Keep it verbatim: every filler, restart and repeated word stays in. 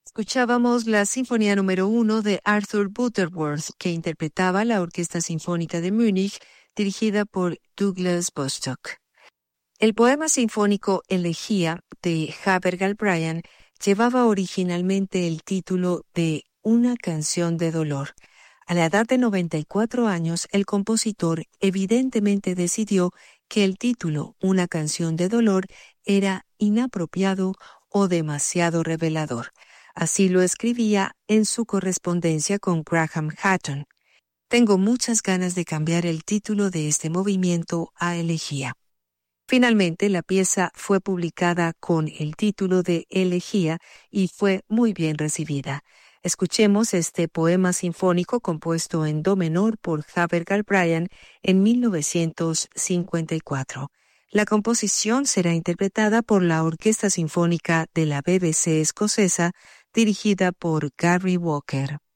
Escuchábamos la Sinfonía número uno de Arthur Butterworth, que interpretaba la Orquesta Sinfónica de Múnich, dirigida por Douglas Bostock. El poema sinfónico Elegía de Haber Galbraith llevaba originalmente el título de Una canción de dolor. A la edad de noventa y cuatro años, el compositor evidentemente decidió que el título Una canción de dolor era inapropiado o demasiado revelador. Así lo escribía en su correspondencia con Graham Hatton. Tengo muchas ganas de cambiar el título de este movimiento a Elegía. Finalmente, la pieza fue publicada con el título de Elegía y fue muy bien recibida. Escuchemos este poema sinfónico compuesto en do menor por Haber Galbraith en mil novecientos cincuenta y cuatro. La composición será interpretada por la Orquesta Sinfónica de la B B C escocesa, dirigida por Gary Walker.